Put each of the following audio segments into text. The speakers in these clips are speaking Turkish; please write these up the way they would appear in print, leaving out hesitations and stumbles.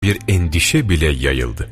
bir endişe bile yayıldı.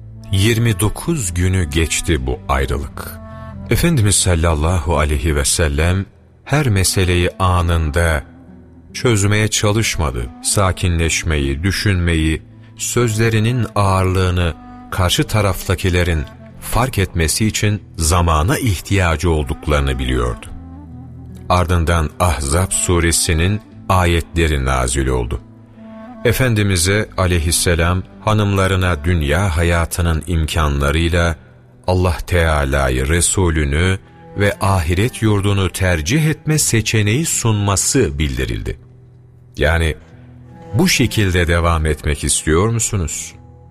29 günü geçti bu ayrılık. Efendimiz sallallahu aleyhi ve sellem her meseleyi anında çözmeye çalışmadı. Sakinleşmeyi, düşünmeyi, sözlerinin ağırlığını karşı taraftakilerin fark etmesi için zamana ihtiyacı olduklarını biliyordu. Ardından Ahzab suresinin ayetleri nazil oldu. Efendimiz'e aleyhisselam hanımlarına dünya hayatının imkanlarıyla Allah Teala'yı, Resulünü ve ahiret yurdunu tercih etme seçeneği sunması bildirildi. Yani bu şekilde devam etmek istiyor musunuz?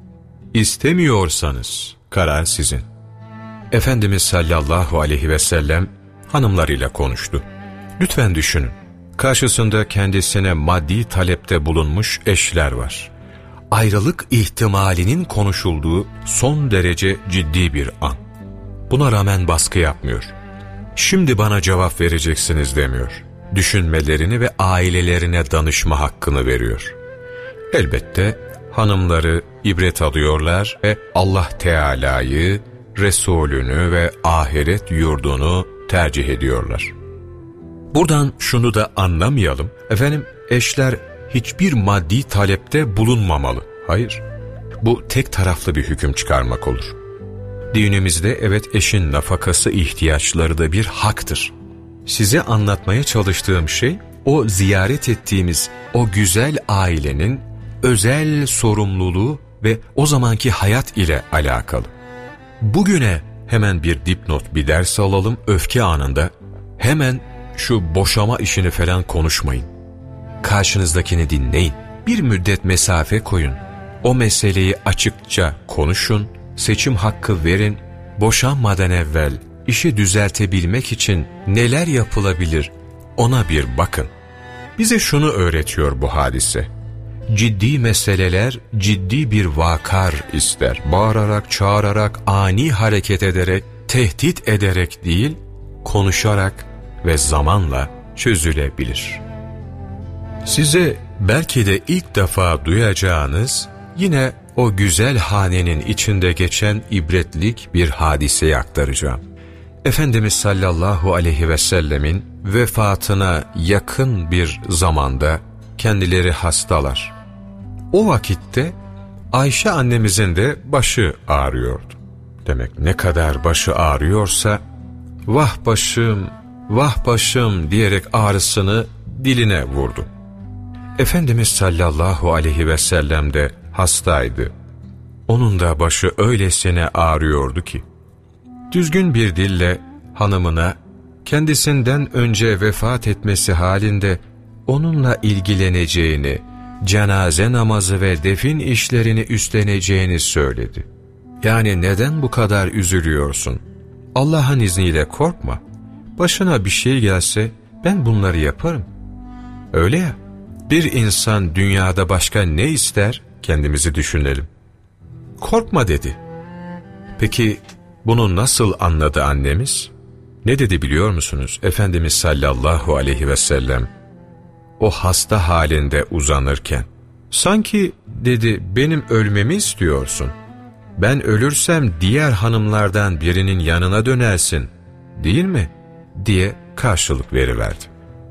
İstemiyorsanız karar sizin. Efendimiz sallallahu aleyhi ve sellem hanımlarıyla konuştu. Lütfen düşünün. Karşısında kendisine maddi talepte bulunmuş eşler var. Ayrılık ihtimalinin konuşulduğu son derece ciddi bir an. Buna rağmen baskı yapmıyor. Şimdi bana cevap vereceksiniz demiyor. Düşünmelerini ve ailelerine danışma hakkını veriyor. Elbette hanımları ibret alıyorlar ve Allah Teala'yı, Resulünü ve ahiret yurdunu tercih ediyorlar. Buradan şunu da anlamayalım. Eşler hiçbir maddi talepte bulunmamalı. Hayır. Bu tek taraflı bir hüküm çıkarmak olur. Dinimizde evet eşin nafakası ihtiyaçları da bir haktır. Size anlatmaya çalıştığım şey o ziyaret ettiğimiz o güzel ailenin özel sorumluluğu ve o zamanki hayat ile alakalı. Bugüne hemen bir dipnot, bir ders alalım. Öfke anında hemen şu boşama işini falan konuşmayın. Karşınızdakini dinleyin. Bir müddet mesafe koyun. O meseleyi açıkça konuşun. Seçim hakkı verin. Boşanmadan evvel işi düzeltebilmek için neler yapılabilir ona bir bakın. Bize şunu öğretiyor bu hadise. Ciddi meseleler ciddi bir vakar ister. Bağırarak, çağırarak, ani hareket ederek, tehdit ederek değil, konuşarak ve zamanla çözülebilir. Size belki de ilk defa duyacağınız yine o güzel hanenin içinde geçen ibretlik bir hadiseyi aktaracağım. Efendimiz sallallahu aleyhi ve sellemin vefatına yakın bir zamanda kendileri hastalar. O vakitte Ayşe annemizin de başı ağrıyordu. Demek ne kadar başı ağrıyorsa vah başım, vah başım diyerek ağrısını diline vurdu. Efendimiz sallallahu aleyhi ve sellem de hastaydı. Onun da başı öylesine ağrıyordu ki, düzgün bir dille hanımına kendisinden önce vefat etmesi halinde onunla ilgileneceğini, cenaze namazı ve defin işlerini üstleneceğini söyledi. Yani neden bu kadar üzülüyorsun? Allah'ın izniyle korkma. Başına bir şey gelse ben bunları yaparım. Öyle ya, bir insan dünyada başka ne ister? Kendimizi düşünelim. Korkma dedi. Peki bunu nasıl anladı annemiz? Ne dedi biliyor musunuz? Efendimiz sallallahu aleyhi ve sellem o hasta halinde uzanırken, sanki dedi benim ölmemi istiyorsun. Ben ölürsem diğer hanımlardan birinin yanına dönersin, değil mi? Diye karşılık veriverdi.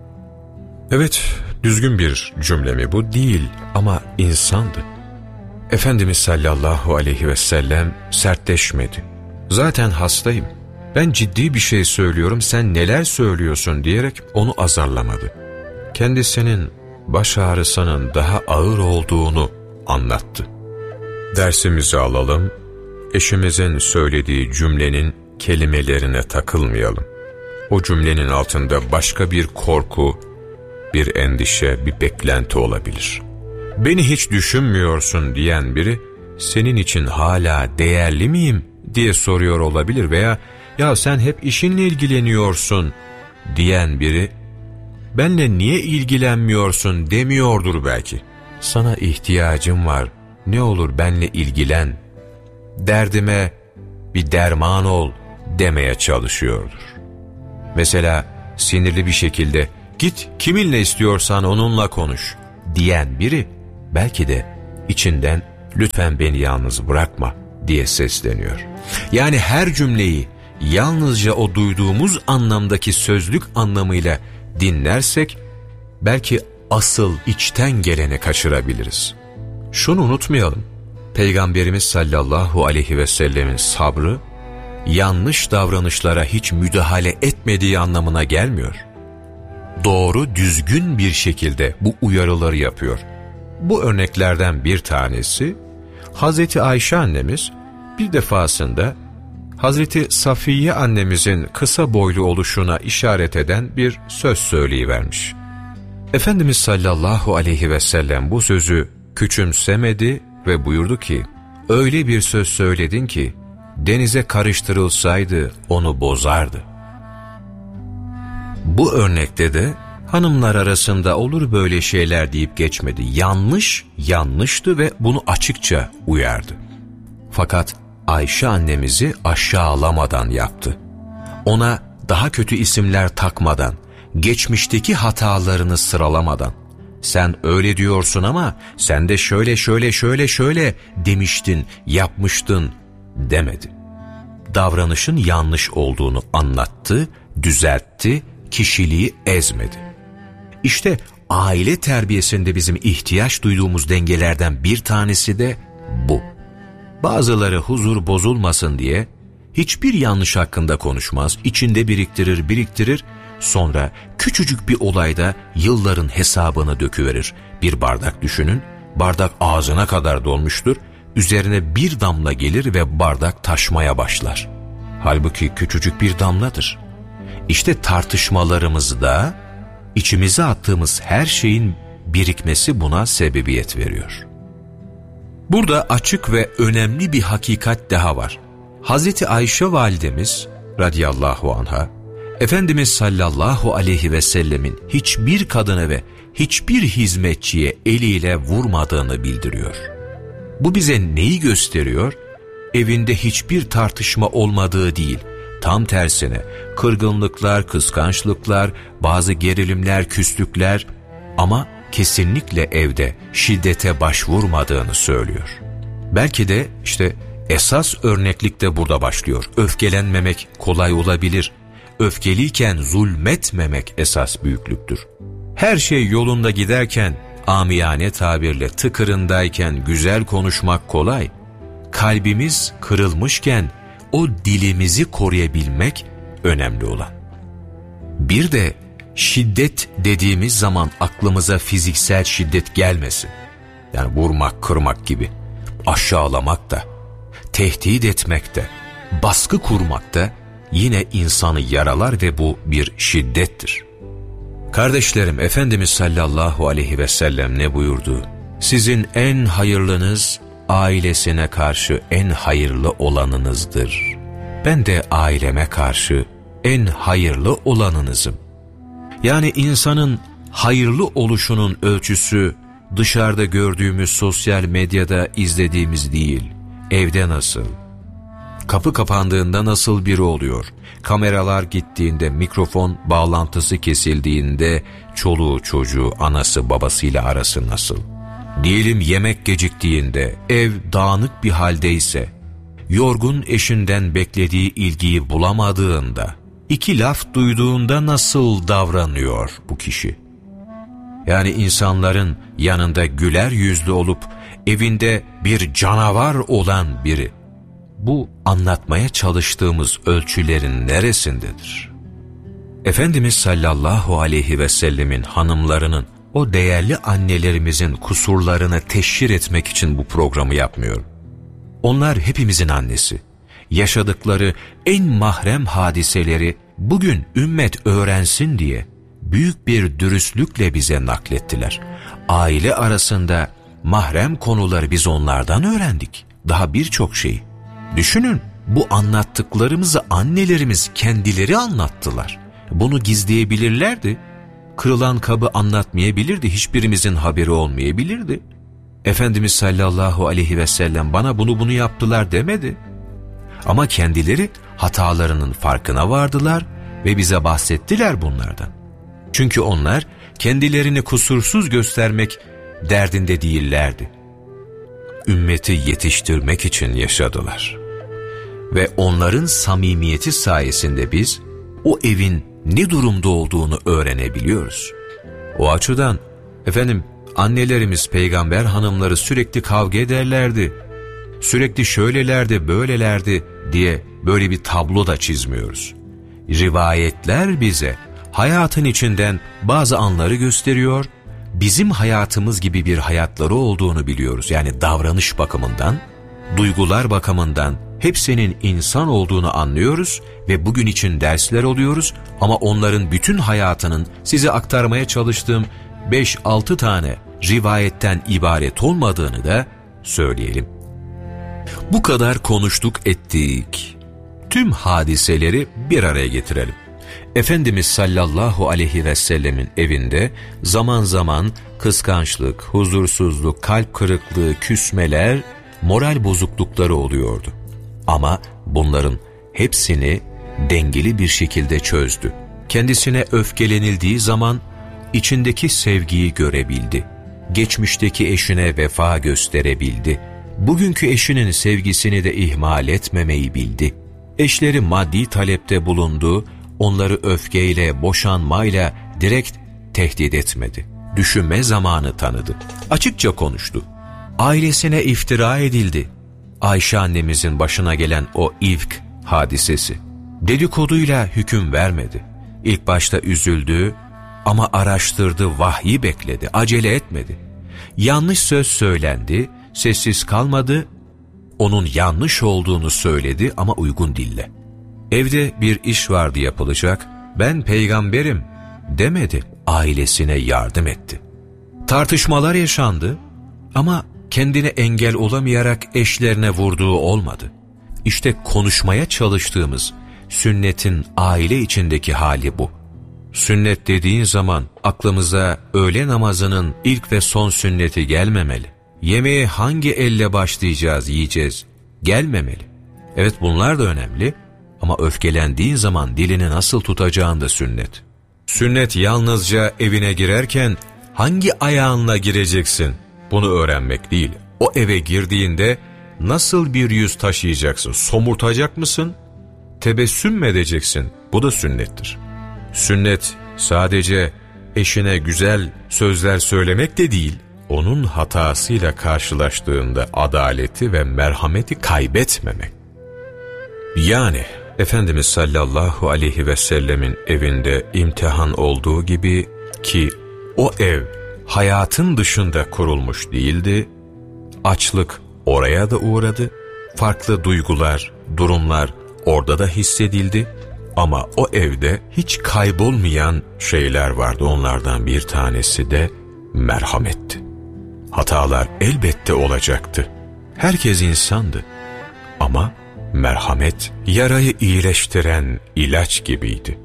Evet, düzgün bir cümle mi bu? Değil ama insandı. Efendimiz sallallahu aleyhi ve sellem sertleşmedi. Zaten hastayım. Ben ciddi bir şey söylüyorum, sen neler söylüyorsun diyerek onu azarlamadı. Kendisinin baş ağrısının daha ağır olduğunu anlattı. Dersimizi alalım, eşimizin söylediği cümlenin kelimelerine takılmayalım. O cümlenin altında başka bir korku, bir endişe, bir beklenti olabilir. Beni hiç düşünmüyorsun diyen biri, senin için hala değerli miyim diye soruyor olabilir veya ya sen hep işinle ilgileniyorsun diyen biri, benle niye ilgilenmiyorsun demiyordur belki. Sana ihtiyacım var, ne olur benle ilgilen, derdime bir derman ol demeye çalışıyordur. Mesela sinirli bir şekilde git kiminle istiyorsan onunla konuş diyen biri belki de içinden lütfen beni yalnız bırakma diye sesleniyor. Yani her cümleyi yalnızca o duyduğumuz anlamdaki sözlük anlamıyla dinlersek belki asıl içten geleni kaçırabiliriz. Şunu unutmayalım, Peygamberimiz sallallahu aleyhi ve sellemin sabrı, yanlış davranışlara hiç müdahale etmediği anlamına gelmiyor. Doğru, düzgün bir şekilde bu uyarıları yapıyor. Bu örneklerden bir tanesi, Hazreti Ayşe annemiz bir defasında Hazreti Safiye annemizin kısa boylu oluşuna işaret eden bir söz söyleyivermiş. Efendimiz sallallahu aleyhi ve sellem bu sözü küçümsemedi ve buyurdu ki, öyle bir söz söyledin ki denize karıştırılsaydı onu bozardı. Bu örnekte de hanımlar arasında olur böyle şeyler deyip geçmedi. Yanlış, yanlıştı ve bunu açıkça uyardı. Fakat Ayşe annemizi aşağılamadan yaptı. Ona daha kötü isimler takmadan, geçmişteki hatalarını sıralamadan, sen öyle diyorsun ama sen de şöyle demiştin, yapmıştın demedi. Davranışın yanlış olduğunu anlattı, düzeltti, kişiliği ezmedi. İşte aile terbiyesinde bizim ihtiyaç duyduğumuz dengelerden bir tanesi de bu. Bazıları huzur bozulmasın diye hiçbir yanlış hakkında konuşmaz, içinde biriktirir, sonra küçücük bir olayda yılların hesabını döküverir. Bir bardak düşünün, bardak ağzına kadar dolmuştur, üzerine bir damla gelir ve bardak taşmaya başlar. Halbuki küçücük bir damladır. İşte tartışmalarımızda içimize attığımız her şeyin birikmesi buna sebebiyet veriyor. Burada açık ve önemli bir hakikat daha var. Hazreti Ayşe validemiz radıyallahu anha, Efendimiz sallallahu aleyhi ve sellemin hiçbir kadına ve hiçbir hizmetçiye eliyle vurmadığını bildiriyor. Bu bize neyi gösteriyor? Evinde hiçbir tartışma olmadığı değil, tam tersine kırgınlıklar, kıskançlıklar, bazı gerilimler, küslükler ama kesinlikle evde şiddete başvurmadığını söylüyor. Belki de işte esas örneklik de burada başlıyor. Öfkelenmemek kolay olabilir. Öfkeliyken zulmetmemek esas büyüklüktür. Her şey yolunda giderken, amiyane tabirle tıkırındayken güzel konuşmak kolay. Kalbimiz kırılmışken o dilimizi koruyabilmek önemli olan. Bir de şiddet dediğimiz zaman aklımıza fiziksel şiddet gelmesin. Yani vurmak, kırmak gibi. Aşağılamak da, tehdit etmek de, baskı kurmak da yine insanı yaralar ve bu bir şiddettir. Kardeşlerim, Efendimiz sallallahu aleyhi ve sellem ne buyurdu? Sizin en hayırlınız ailesine karşı en hayırlı olanınızdır. Ben de aileme karşı en hayırlı olanınızım. Yani insanın hayırlı oluşunun ölçüsü dışarıda gördüğümüz sosyal medyada izlediğimiz değil. Evde nasıl? Kapı kapandığında nasıl biri oluyor? Kameralar gittiğinde, mikrofon bağlantısı kesildiğinde çoluğu çocuğu, anası babasıyla arası nasıl? Diyelim yemek geciktiğinde, ev dağınık bir haldeyse, yorgun eşinden beklediği ilgiyi bulamadığında, iki laf duyduğunda nasıl davranıyor bu kişi? Yani insanların yanında güler yüzlü olup evinde bir canavar olan biri, bu anlatmaya çalıştığımız ölçülerin neresindedir? Efendimiz sallallahu aleyhi ve sellemin hanımlarının, o değerli annelerimizin kusurlarını teşhir etmek için bu programı yapmıyorum. Onlar hepimizin annesi. Yaşadıkları en mahrem hadiseleri bugün ümmet öğrensin diye büyük bir dürüstlükle bize naklettiler. Aile arasında mahrem konuları biz onlardan öğrendik. Daha birçok şeyi. Düşünün, bu anlattıklarımızı annelerimiz kendileri anlattılar. Bunu gizleyebilirlerdi. Kırılan kabı anlatmayabilirdi, hiçbirimizin haberi olmayabilirdi. Efendimiz sallallahu aleyhi ve sellem bana bunu yaptılar demedi. Ama kendileri hatalarının farkına vardılar ve bize bahsettiler bunlardan. Çünkü onlar kendilerini kusursuz göstermek derdinde değillerdi. ümmeti yetiştirmek için yaşadılar. Ve onların samimiyeti sayesinde biz o evin ne durumda olduğunu öğrenebiliyoruz. O açıdan annelerimiz, peygamber hanımları sürekli kavga ederlerdi, sürekli şöylelerdi, böylelerdi diye böyle bir tablo da çizmiyoruz. Rivayetler bize hayatın içinden bazı anları gösteriyor, bizim hayatımız gibi bir hayatları olduğunu biliyoruz. Yani davranış bakımından, duygular bakımından hepsinin insan olduğunu anlıyoruz ve bugün için dersler oluyoruz ama onların bütün hayatının size aktarmaya çalıştığım 5-6 tane rivayetten ibaret olmadığını da söyleyelim. Bu kadar konuştuk ettik. Tüm hadiseleri bir araya getirelim. Efendimiz sallallahu aleyhi ve sellemin evinde zaman zaman kıskançlık, huzursuzluk, kalp kırıklığı, küsmeler, moral bozuklukları oluyordu. Ama bunların hepsini dengeli bir şekilde çözdü. Kendisine öfkelenildiği zaman içindeki sevgiyi görebildi. Geçmişteki eşine vefa gösterebildi. Bugünkü eşinin sevgisini de ihmal etmemeyi bildi. Eşleri maddi talepte bulundu, onları öfkeyle, boşanmayla direkt tehdit etmedi. Düşünme zamanı tanıdı. Açıkça konuştu. Ailesine iftira edildi. Ayşe annemizin başına gelen o ifk hadisesi. Dedikoduyla hüküm vermedi. İlk başta üzüldü ama araştırdı, vahyi bekledi, acele etmedi. Yanlış söz söylendi, sessiz kalmadı, onun yanlış olduğunu söyledi ama uygun dille. Evde bir iş vardı yapılacak, ben peygamberim demedi, ailesine yardım etti. Tartışmalar yaşandı ama kendine engel olamayarak eşlerine vurduğu olmadı. İşte konuşmaya çalıştığımız sünnetin aile içindeki hali bu. Sünnet dediğin zaman aklımıza öğle namazının ilk ve son sünneti gelmemeli. Yemeğe hangi elle başlayacağız, yiyeceğiz gelmemeli. Evet, bunlar da önemli ama öfkelendiğin zaman dilini nasıl tutacağın da sünnet. Sünnet yalnızca evine girerken hangi ayağınla gireceksin bunu öğrenmek değil. O eve girdiğinde nasıl bir yüz taşıyacaksın? Somurtacak mısın? Tebessüm mü edeceksin? Bu da sünnettir. Sünnet sadece eşine güzel sözler söylemek de değil, onun hatasıyla karşılaştığında adaleti ve merhameti kaybetmemek. Yani Efendimiz sallallahu aleyhi ve sellemin evinde imtihan olduğu gibi ki o ev hayatın dışında kurulmuş değildi, açlık oraya da uğradı, farklı duygular, durumlar orada da hissedildi ama o evde hiç kaybolmayan şeyler vardı. Onlardan bir tanesi de merhametti. Hatalar elbette olacaktı. Herkes insandı ama merhamet yarayı iyileştiren ilaç gibiydi.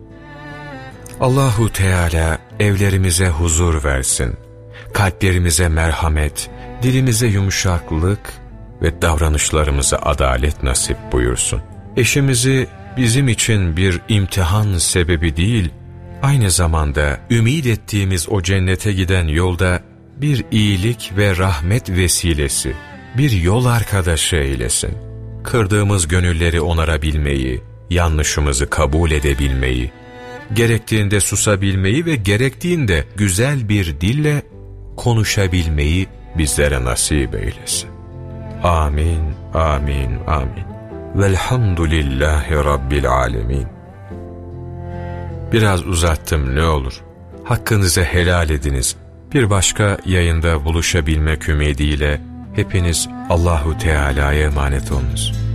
Allahu Teala evlerimize huzur versin, kalplerimize merhamet, dilimize yumuşaklık ve davranışlarımıza adalet nasip buyursun. Eşimizi bizim için bir imtihan sebebi değil, aynı zamanda ümit ettiğimiz o cennete giden yolda bir iyilik ve rahmet vesilesi, bir yol arkadaşı eylesin. Kırdığımız gönülleri onarabilmeyi, yanlışımızı kabul edebilmeyi, gerektiğinde susabilmeyi ve gerektiğinde güzel bir dille konuşabilmeyi bizlere nasip eylesin. Amin, amin, amin. Velhamdülillahi Rabbil alemin. Biraz uzattım, ne olur. Hakkınızı helal ediniz. Bir başka yayında buluşabilmek ümidiyle hepiniz Allahu Teala'ya emanet olunuz.